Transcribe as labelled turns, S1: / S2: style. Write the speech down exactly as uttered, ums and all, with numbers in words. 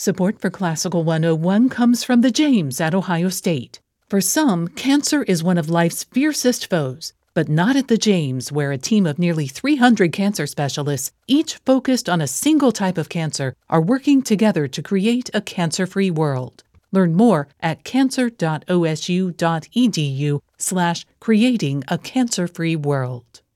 S1: Support for Classical one oh one comes from the James at Ohio State. For some, cancer is one of life's fiercest foes, but not at the James, where a team of nearly three hundred cancer specialists, each focused on a single type of cancer, are working together to create a cancer-free world. Learn more at cancer.osu.edu slash creating a cancer-free world.